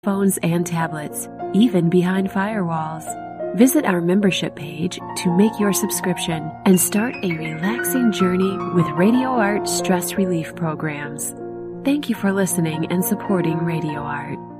phones and tablets, even behind firewalls. Visit our membership page to make your subscription and start a relaxing journey with Radio Art stress relief programs. Thank you for listening and supporting Radio Art.